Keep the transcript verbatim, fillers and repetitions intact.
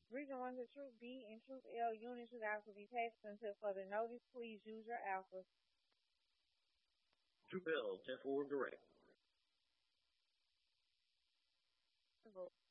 Region one to Troop B and Troop L units should also be patched until further notice. Please use your alpha. Troop L, ten forward direct.